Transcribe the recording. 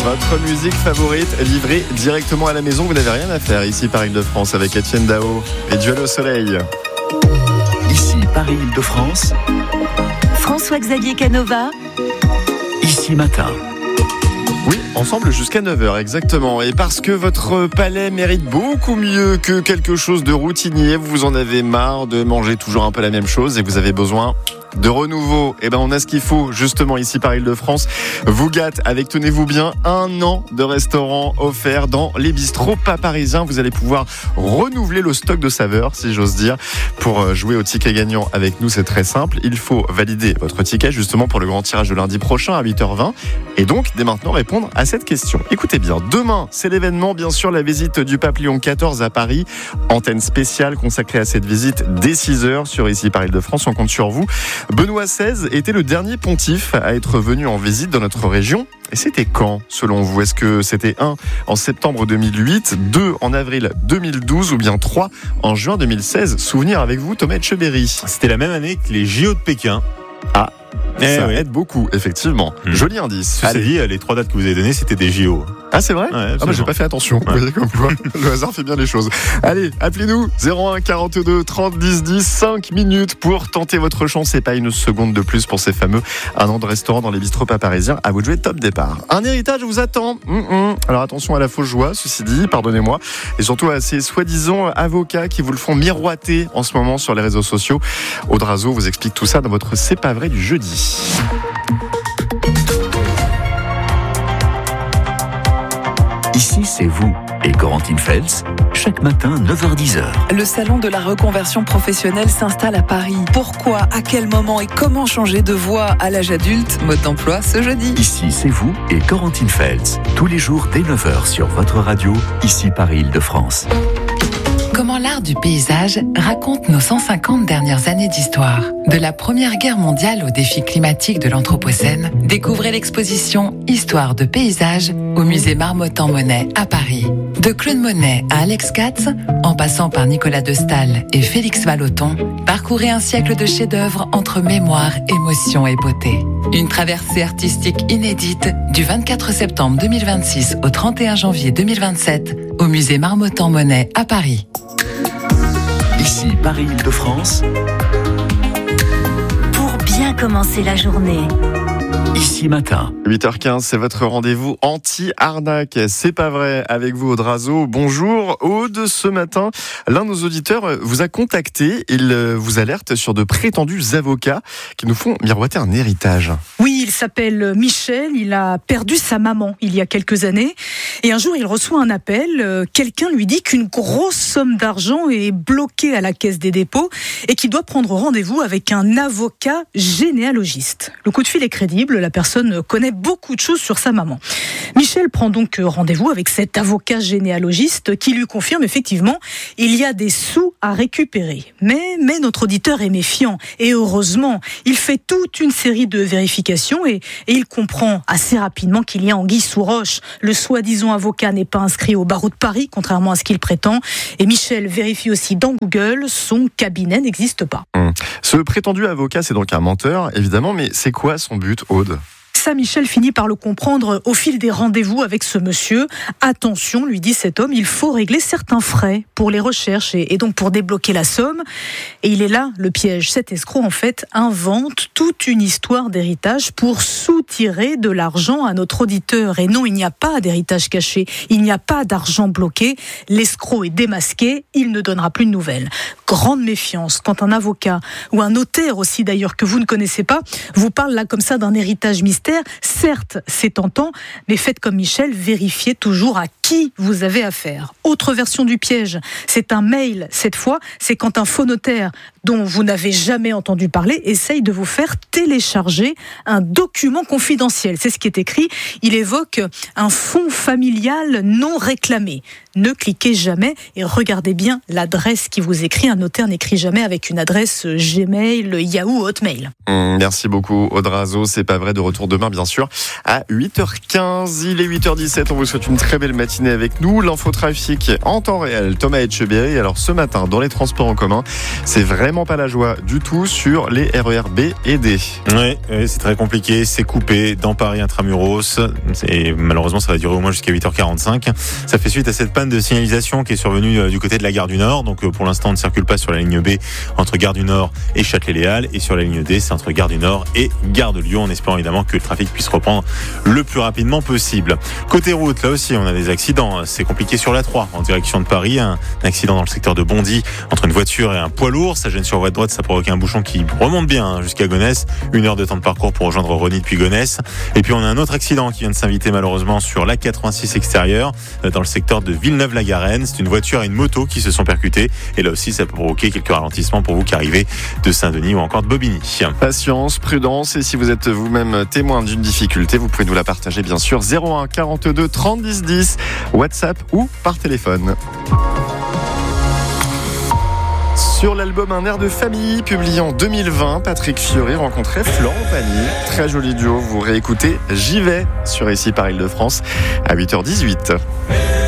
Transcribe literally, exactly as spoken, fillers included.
Votre musique favorite livrée directement à la maison. Vous n'avez rien à faire ici par Île-de-France avec Étienne Dao et Duel au soleil. Ici Paris Île-de-France. François-Xavier Canova. Ici Matin. Oui, ensemble jusqu'à neuf heures exactement. Et parce que votre palais mérite beaucoup mieux que quelque chose de routinier, vous en avez marre de manger toujours un peu la même chose et vous avez besoin de renouveau. Et ben on a ce qu'il faut justement ici par Île-de-France. Vous gâte avec, tenez-vous bien, un an de restaurant offert dans les bistrots pas parisiens. Vous allez pouvoir renouveler le stock de saveurs, si j'ose dire. Pour jouer au ticket gagnant avec nous, c'est très simple. Il faut valider votre ticket justement pour le grand tirage de lundi prochain à huit heures vingt. Et donc, dès maintenant, répondre à cette question. Écoutez bien, demain, c'est l'événement, bien sûr, la visite du pape Léon quatorze à Paris. Antenne spéciale consacrée à cette visite dès six heures sur ici par Île-de-France. On compte sur vous. Benoît seize était le dernier pontife à être venu en visite dans notre région. Et c'était quand, selon vous? Est-ce que c'était un en septembre deux mille huit, deux en avril deux mille douze ou bien trois en juin deux mille seize? Souvenir avec vous, Thomas Etcheberry. C'était la même année que les J O de Pékin. Ah, eh ça oui. aide beaucoup, effectivement. Mmh. Joli indice. Ceci dit, les trois dates que vous avez données, c'était des J O. Ah, c'est vrai? Ouais, ah bah j'ai pas fait attention. Ouais. Vous voyez comme quoi, le hasard fait bien les choses. Allez, appelez-nous zéro un quarante-deux trente dix dix, cinq minutes pour tenter votre chance. C'est pas une seconde de plus pour ces fameux un an de restaurant dans les bistrots pas parisiens. À vous de jouer, top départ. Un héritage vous attend. Mm-mm. Alors attention à la fausse joie, ceci dit, pardonnez-moi. Et surtout à ces soi-disant avocats qui vous le font miroiter en ce moment sur les réseaux sociaux. Audrazo vous explique tout ça dans votre C'est pas vrai du jeudi. Ici, c'est vous et Corentine Feltz, chaque matin, neuf heures dix. Le salon de la reconversion professionnelle s'installe à Paris. Pourquoi, à quel moment et comment changer de voie à l'âge adulte? Mode d'emploi ce jeudi. Ici, c'est vous et Corentine Feltz, tous les jours dès neuf heures sur votre radio, ici Paris Île-de-France. Comment l'art du paysage raconte nos cent cinquante dernières années d'histoire. De la Première Guerre mondiale aux défis climatiques de l'Anthropocène, découvrez l'exposition Histoire de paysage au musée Marmottan-Monet à Paris. De Claude Monet à Alex Katz, en passant par Nicolas de Staël et Félix Vallotton, parcourez un siècle de chefs-d'œuvre entre mémoire, émotion et beauté. Une traversée artistique inédite du vingt-quatre septembre deux mille vingt-six au trente et un janvier deux mille vingt-sept au musée Marmottan-Monet à Paris. Ici Paris Île-de-France. Pour bien commencer la journée. Ici Matin. huit heures quinze, c'est votre rendez-vous anti-arnaque. C'est pas vrai avec vous, Audrazo. Bonjour, Aude. Ce matin, l'un de nos auditeurs vous a contacté. Il vous alerte sur de prétendus avocats qui nous font miroiter un héritage. Oui, il s'appelle Michel. Il a perdu sa maman il y a quelques années. Et un jour, il reçoit un appel. Quelqu'un lui dit qu'une grosse somme d'argent est bloquée à la Caisse des dépôts et qu'il doit prendre rendez-vous avec un avocat généalogiste. Le coup de fil est crédible. La personne connaît beaucoup de choses sur sa maman. Michel prend donc rendez-vous avec cet avocat généalogiste qui lui confirme effectivement il y a des sous à récupérer. Mais, mais notre auditeur est méfiant et heureusement, il fait toute une série de vérifications et, et il comprend assez rapidement qu'il y a anguille sous roche. Le soi-disant avocat n'est pas inscrit au barreau de Paris, contrairement à ce qu'il prétend. Et Michel vérifie aussi dans Google, son cabinet n'existe pas. Hum. Ce prétendu avocat, c'est donc un menteur, évidemment, mais c'est quoi son but, Aude ? Ça, Michel finit par le comprendre au fil des rendez-vous avec ce monsieur. Attention, lui dit cet homme, il faut régler certains frais pour les recherches et, et donc pour débloquer la somme. Et il est là, le piège. Cet escroc, en fait, invente toute une histoire d'héritage pour soutirer de l'argent à notre auditeur. Et non, il n'y a pas d'héritage caché. Il n'y a pas d'argent bloqué. L'escroc est démasqué. Il ne donnera plus de nouvelles. Grande méfiance quand un avocat ou un notaire aussi d'ailleurs que vous ne connaissez pas vous parle là comme ça d'un héritage mystère. Certes, c'est tentant, mais faites comme Michel, vérifiez toujours à qui vous avez affaire. Autre version du piège, c'est un mail. Cette fois, c'est quand un faux notaire dont vous n'avez jamais entendu parler essaye de vous faire télécharger un document confidentiel. C'est ce qui est écrit. Il évoque un fonds familial non réclamé. Ne cliquez jamais et regardez bien l'adresse qui vous écrit. Un notaire n'écrit jamais avec une adresse Gmail, Yahoo, Hotmail. Mmh, merci beaucoup, Audrazo. C'est pas vrai, de retour demain. demain bien sûr à huit heures quinze. Il est huit heures dix-sept, on vous souhaite une très belle matinée avec nous. L'infotrafic en temps réel, Thomas Etcheberry. Alors ce matin, dans les transports en commun, c'est vraiment pas la joie du tout sur les R E R B et D. Oui, oui, c'est très compliqué, c'est coupé dans Paris intramuros. Et malheureusement, ça va durer au moins jusqu'à huit heures quarante-cinq. Ça fait suite à cette panne de signalisation qui est survenue du côté de la gare du Nord. Donc pour l'instant, on ne circule pas sur la ligne B entre gare du Nord et Châtelet-Les-Halles. Et sur la ligne D, c'est entre gare du Nord et gare de Lyon, en espérant évidemment que le trafic puisse reprendre le plus rapidement possible. Côté route, là aussi, on a des accidents. C'est compliqué sur la trois, en direction de Paris. Un accident dans le secteur de Bondy entre une voiture et un poids lourd. Ça gêne sur voie de droite, ça provoque un bouchon qui remonte bien jusqu'à Gonesse. Une heure de temps de parcours pour rejoindre Rosny depuis Gonesse. Et puis on a un autre accident qui vient de s'inviter malheureusement sur l'A quatre-vingt-six extérieur, dans le secteur de Villeneuve-la-Garenne. C'est une voiture et une moto qui se sont percutées. Et là aussi, ça peut provoquer quelques ralentissements pour vous qui arrivez de Saint-Denis ou encore de Bobigny. Patience, prudence, et si vous êtes vous-même témoin d'une difficulté, vous pouvez nous la partager bien sûr. zéro un quarante-deux trente dix dix, WhatsApp ou par téléphone. Sur l'album Un air de famille, publié en deux mille vingt, Patrick Fiori rencontrait Florent Pagny. Très joli duo, vous réécoutez J'y vais sur Ici par Île-de-France à huit heures dix-huit.